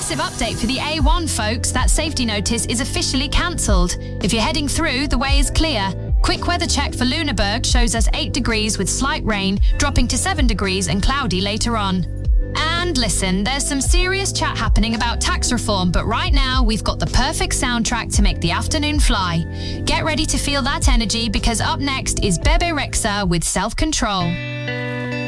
massive update for the A1, folks. That safety notice is officially cancelled. If you're heading through, the way is clear. Quick weather check for Lüneburg shows us 8 degrees with slight rain, dropping to 7 degrees and cloudy later on. And listen, there's some serious chat happening about tax reform, but right now we've got the perfect soundtrack to make the afternoon fly. Get ready to feel that energy, because up next is Bebe Rexha with Self Control.